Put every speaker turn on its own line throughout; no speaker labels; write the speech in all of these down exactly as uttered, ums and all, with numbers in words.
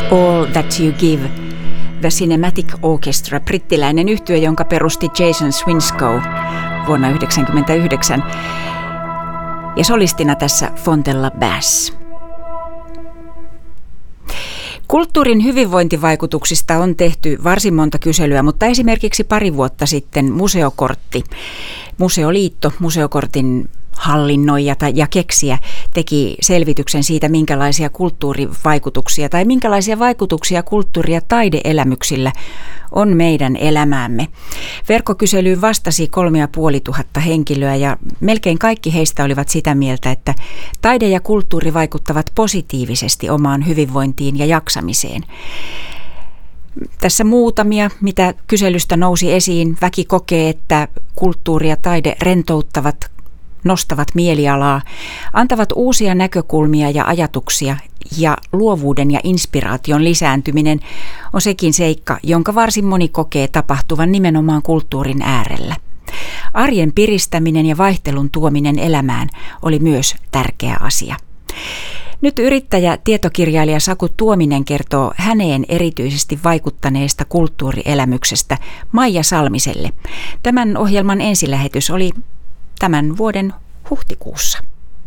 All That You Give, The Cinematic Orchestra, brittiläinen yhtye, jonka perusti Jason Swinscoe vuonna yhdeksänkymmentäyhdeksän. Ja solistina tässä Fontella Bass. Kulttuurin hyvinvointivaikutuksista on tehty varsin monta kyselyä, mutta esimerkiksi pari vuotta sitten Museokortti, Museoliitto, Museokortin hallinnoija ja keksijä teki selvityksen siitä, minkälaisia kulttuurivaikutuksia tai minkälaisia vaikutuksia kulttuuri- ja taideelämyksillä on meidän elämäämme. Verkkokyselyyn vastasi kolme ja puoli tuhatta henkilöä ja melkein kaikki heistä olivat sitä mieltä, että taide ja kulttuuri vaikuttavat positiivisesti omaan hyvinvointiin ja jaksamiseen. Tässä muutamia, mitä kyselystä nousi esiin. Väki kokee, että kulttuuri ja taide rentouttavat, nostavat mielialaa, antavat uusia näkökulmia ja ajatuksia, ja luovuuden ja inspiraation lisääntyminen on sekin seikka, jonka varsin moni kokee tapahtuvan nimenomaan kulttuurin äärellä. Arjen piristäminen ja vaihtelun tuominen elämään oli myös tärkeä asia. Nyt yrittäjä, tietokirjailija Saku Tuominen kertoo häneen erityisesti vaikuttaneesta kulttuurielämyksestä Maija Salmiselle. Tämän ohjelman ensilähetys oli tämän vuoden huhtikuussa.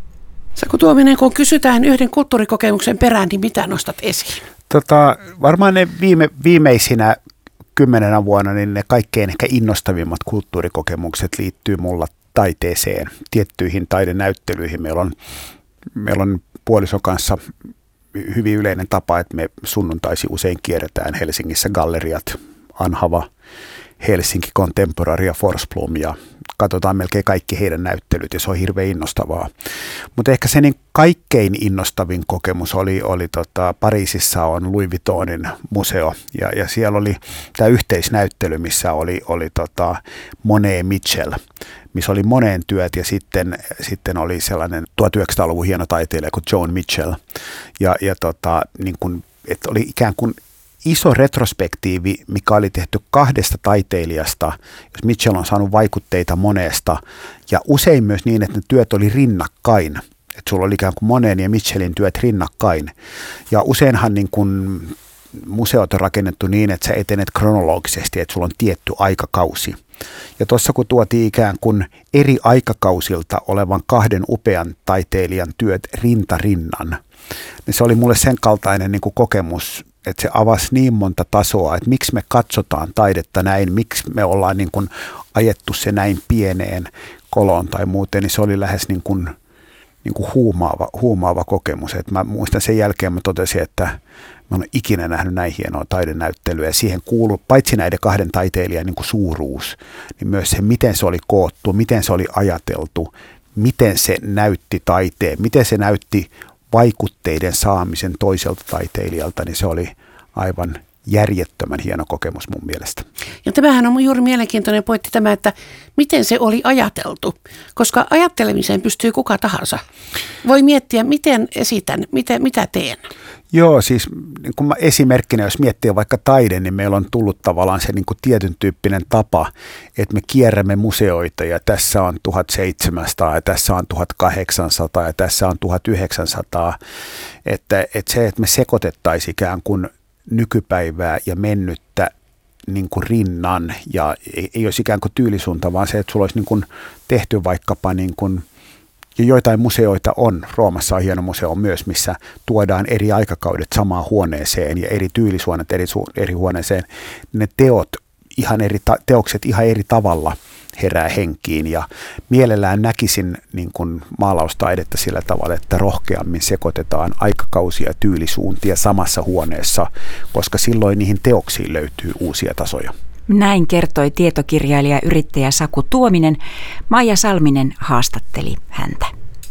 Saku Tuominen, kun kysytään yhden kulttuurikokemuksen perään, niin mitä nostat esiin?
Tota, varmaan ne viime, viimeisinä kymmenenä vuonna niin ne kaikkein ehkä innostavimmat kulttuurikokemukset liittyy mulla taiteeseen, tiettyihin taidenäyttelyihin. Meillä on, meillä on puolison kanssa hyvin yleinen tapa, että me sunnuntaisi usein kierretään Helsingissä galleriat, Anhava, Helsinki Contemporary ja Forsblom ja katsotaan melkein kaikki heidän näyttelyt ja se on hirveän innostavaa. Mutta ehkä se niin kaikkein innostavin kokemus oli, oli tota, Pariisissa on Louis Vuittonin museo ja, ja siellä oli tämä yhteisnäyttely, missä oli, oli tota Monet Mitchell, missä oli Moneen työt ja sitten, sitten oli sellainen tuhatyhdeksänsataaluvun hieno taiteilija kuin Joan Mitchell ja, ja tota, niin kun, että oli ikään kuin iso retrospektiivi, mikä oli tehty kahdesta taiteilijasta, jos Mitchell on saanut vaikutteita Monesta, ja usein myös niin, että ne työt oli rinnakkain, että sulla oli ikään kuin Monen ja Mitchellin työt rinnakkain, ja useinhan niin kuin museot on rakennettu niin, että sä etenet kronologisesti, että sulla on tietty aikakausi. Ja tuossa kun tuotiin ikään kuin eri aikakausilta olevan kahden upean taiteilijan työt rintarinnan, niin se oli mulle sen kaltainen niin kuin kokemus, että se avasi niin monta tasoa, että miksi me katsotaan taidetta näin, miksi me ollaan niin kuin ajettu se näin pieneen koloon tai muuten, niin se oli lähes niin kuin, niin kuin huumaava, huumaava kokemus. Et mä muistan sen jälkeen, mä totesin, että mä en ole ikinä nähnyt näin hienoa taidenäyttelyä ja siihen kuului paitsi näiden kahden taiteilijan niin kuin suuruus, niin myös se, miten se oli koottu, miten se oli ajateltu, miten se näytti taiteen, miten se näytti vaikutteiden saamisen toiselta taiteilijalta, niin se oli aivan järjettömän hieno kokemus mun mielestä.
Ja tämähän on juuri mielenkiintoinen pointti tämä, että miten se oli ajateltu, koska ajattelemiseen pystyy kuka tahansa. Voi miettiä, miten esitän, miten, mitä teen.
Joo, siis niin kun mä esimerkkinä, jos miettii vaikka taide, niin meillä on tullut tavallaan se niin kuin tietyn tyyppinen tapa, että me kierrämme museoita ja tässä on tuhatseitsemänsataa ja tässä on tuhatkahdeksansataa ja tässä on tuhatyhdeksänsataa. Että, että se, että me sekoitettaisiin ikään kuin nykypäivää ja mennyttä niin kuin rinnan ja ei, ei olisi ikään kuin tyylisuunta, vaan se, että sulla olisi niin kuin tehty vaikkapa niin kuin ja joitain museoita on. Roomassa on hieno museo myös, missä tuodaan eri aikakaudet samaan huoneeseen ja eri tyylisuonet eri, eri huoneeseen. Ne teot, ihan eri ta- teokset ihan eri tavalla herää henkiin ja mielellään näkisin niin kuin maalaustaidetta sillä tavalla, että rohkeammin sekoitetaan aikakausia ja tyylisuuntia samassa huoneessa, koska silloin niihin teoksiin löytyy uusia tasoja.
Näin kertoi tietokirjailija yrittäjä Saku Tuominen. Maija Salminen haastatteli häntä.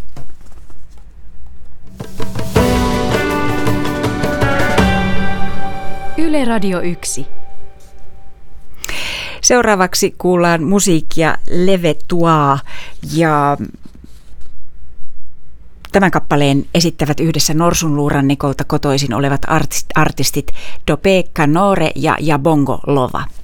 Yle Radio yksi. Seuraavaksi kuullaan musiikkia Leve Toi ja tämän kappaleen esittävät yhdessä Norsunluurannikolta kotoisin olevat artistit Dope Canore ja, ja Bongo Lova.